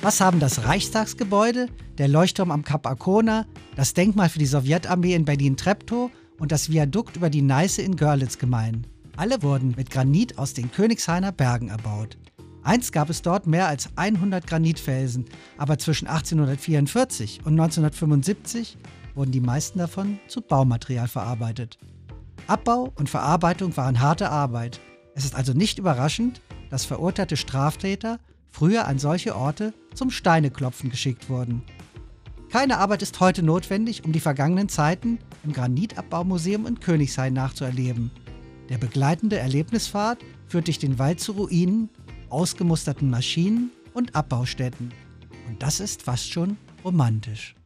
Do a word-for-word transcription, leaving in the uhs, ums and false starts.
Was haben das Reichstagsgebäude, der Leuchtturm am Kap Arkona, das Denkmal für die Sowjetarmee in Berlin-Treptow und das Viadukt über die Neiße in Görlitz gemein? Alle wurden mit Granit aus den Königshainer Bergen erbaut. Einst gab es dort mehr als hundert Granitfelsen, aber zwischen achtzehnhundertvierundvierzig und neunzehnhundertfünfundsiebzig wurden die meisten davon zu Baumaterial verarbeitet. Abbau und Verarbeitung waren harte Arbeit. Es ist also nicht überraschend, dass verurteilte Straftäter früher an solche Orte zum Steineklopfen geschickt wurden. Keine Arbeit ist heute notwendig, um die vergangenen Zeiten im Granitabbau-Museum in Königshain nachzuerleben. Der begleitende Erlebnispfad führt durch den Wald zu Ruinen, ausgemusterten Maschinen und Abbaustätten. Und das ist fast schon romantisch.